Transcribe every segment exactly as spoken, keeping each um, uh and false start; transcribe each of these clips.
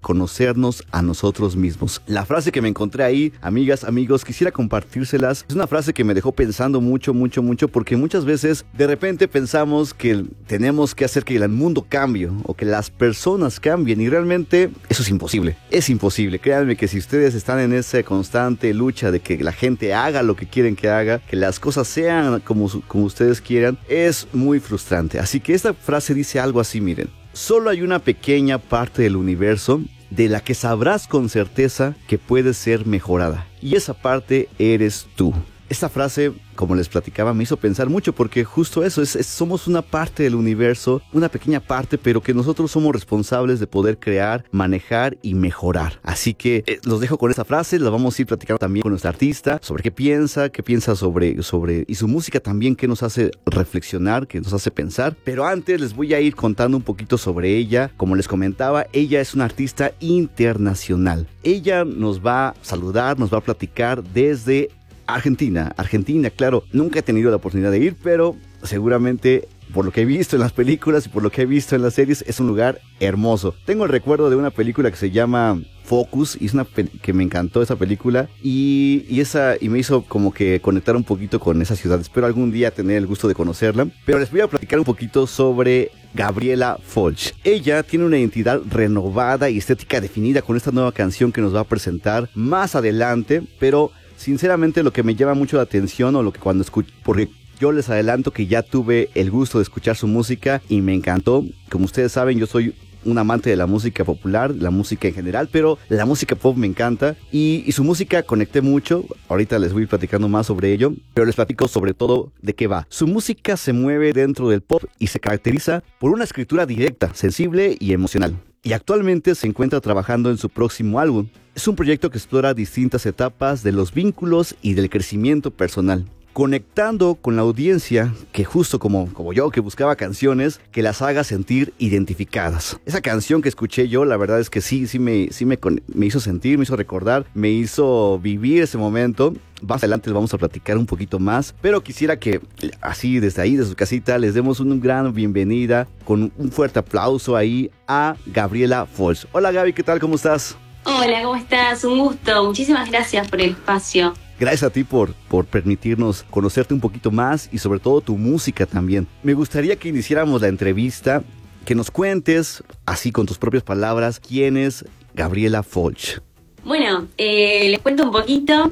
conocernos a nosotros mismos. La frase que me encontré ahí, amigas, amigos, quisiera compartírselas. Es una frase que me dejó pensando mucho, mucho, mucho, porque muchas veces de repente pensamos que tenemos que hacer que el mundo cambie o que las personas cambien, y realmente eso es imposible. Es imposible. Créanme que si ustedes están en esa constante lucha de que la gente haga lo que quieren que haga, que las cosas sean como, como ustedes quieran, es muy frustrante. Así que esta frase dice algo así, miren: solo hay una pequeña parte del universo de la que sabrás con certeza que puede ser mejorada, y esa parte eres tú. Esta frase, como les platicaba, me hizo pensar mucho, porque justo eso, es, es, somos una parte del universo, una pequeña parte, pero que nosotros somos responsables de poder crear, manejar y mejorar. Así que eh, los dejo con esta frase, la vamos a ir platicando también con nuestra artista, sobre qué piensa, qué piensa sobre, sobre, y su música también, que nos hace reflexionar, que nos hace pensar. Pero antes les voy a ir contando un poquito sobre ella. Como les comentaba, ella es una artista internacional. Ella nos va a saludar, nos va a platicar desde Argentina, Argentina, claro, nunca he tenido la oportunidad de ir, pero seguramente por lo que he visto en las películas y por lo que he visto en las series, es un lugar hermoso. Tengo el recuerdo de una película que se llama Focus, y es una pe- que me encantó esa película, y, y esa y me hizo como que conectar un poquito con esa ciudad. Espero algún día tener el gusto de conocerla, pero les voy a platicar un poquito sobre Gabriela Folch. Ella tiene una identidad renovada y estética definida con esta nueva canción que nos va a presentar más adelante, pero sinceramente lo que me llama mucho la atención, o lo que cuando escucho, porque yo les adelanto que ya tuve el gusto de escuchar su música y me encantó. Como ustedes saben, yo soy un amante de la música popular, la música en general, pero la música pop me encanta, y, y su música conecté mucho. Ahorita les voy platicando más sobre ello, pero les platico sobre todo de qué va. Su música se mueve dentro del pop y se caracteriza por una escritura directa, sensible y emocional. Y actualmente se encuentra trabajando en su próximo álbum. Es un proyecto que explora distintas etapas de los vínculos y del crecimiento personal, conectando con la audiencia que, justo como, como yo, que buscaba canciones que las haga sentir identificadas. Esa canción que escuché yo, la verdad es que sí, sí me, sí me, me hizo sentir, me hizo recordar, me hizo vivir ese momento. Más adelante les vamos a platicar un poquito más, pero quisiera que así desde ahí, de su casita, les demos una gran bienvenida con un fuerte aplauso ahí a Gabriela Folch. Hola Gaby, ¿qué tal? ¿Cómo estás? Hola, ¿cómo estás? Un gusto. Muchísimas gracias por el espacio. Gracias a ti por, por permitirnos conocerte un poquito más, y sobre todo tu música también. Me gustaría que iniciáramos la entrevista, que nos cuentes, así con tus propias palabras, quién es Gabriela Folch. Bueno, eh, les cuento un poquito.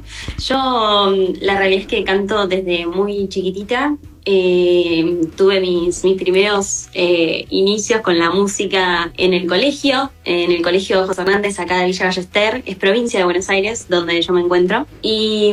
Yo la realidad es que canto desde muy chiquitita. Eh, tuve mis, mis primeros eh, inicios con la música en el colegio, en el colegio José Hernández, acá de Villa Ballester, es provincia de Buenos Aires, donde yo me encuentro. Y,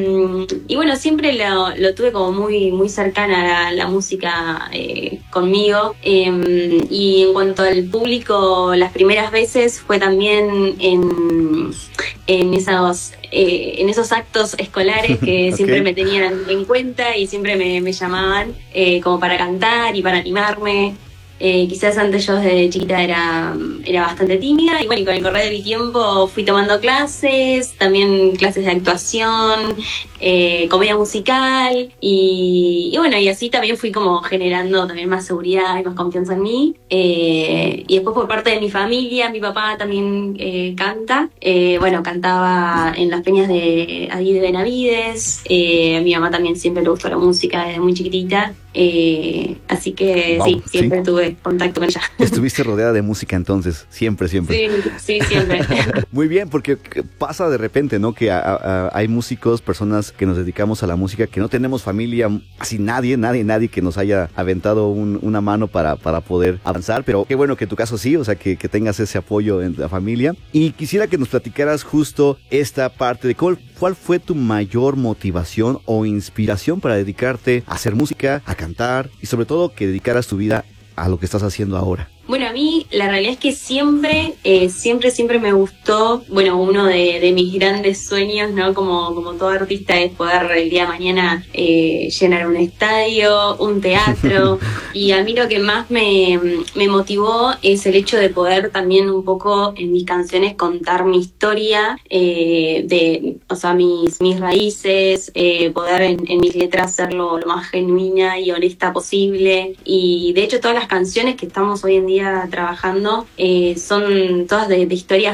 y bueno, siempre lo, lo tuve como muy, muy cercana la, la música eh, conmigo. Eh, y en cuanto al público, las primeras veces fue también en, en esos... Eh, en esos actos escolares que siempre okay. me tenían en cuenta y siempre me, me llamaban eh, como para cantar y para animarme. Eh, quizás antes yo desde chiquita era, era bastante tímida, y bueno, y con el correr del tiempo fui tomando clases, también clases de actuación, eh, comedia musical, y, y bueno, y así también fui como generando también más seguridad y más confianza en mí. Eh, y después por parte de mi familia, mi papá también eh, canta, eh, bueno, cantaba en las peñas de Adí de Benavides, eh, a mi mamá también siempre le gustó la música desde muy chiquitita. Eh, así que wow, sí, siempre ¿sí? tuve contacto con ella. Estuviste rodeada de música entonces, siempre, siempre. Sí, sí, siempre. Muy bien, porque pasa de repente, ¿no? Que a, a, hay músicos, personas que nos dedicamos a la música, que no tenemos familia, así nadie, nadie, nadie que nos haya aventado un, una mano para, para poder avanzar, pero qué bueno que en tu caso sí, o sea, que, que tengas ese apoyo en la familia. Y quisiera que nos platicaras justo esta parte de cuál, cuál fue tu mayor motivación o inspiración para dedicarte a hacer música, a cantar, y sobre todo que dedicaras tu vida a lo que estás haciendo ahora. Bueno, a mí la realidad es que siempre, eh, siempre, siempre me gustó, bueno, uno de, de mis grandes sueños, ¿no? Como, como todo artista, es poder el día de mañana eh, llenar un estadio, un teatro, y a mí lo que más me, me motivó es el hecho de poder también un poco en mis canciones contar mi historia, eh, de, o sea, mis, mis raíces, eh, poder en, en mis letras ser lo, lo más genuina y honesta posible, y de hecho todas las canciones que estamos hoy en día trabajando eh, son todas de, de historias